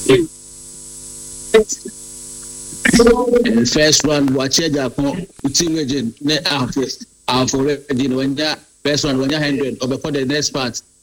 First one, watch it up. Team agent, net out. For ready when that first one, when you 100, or before the next part.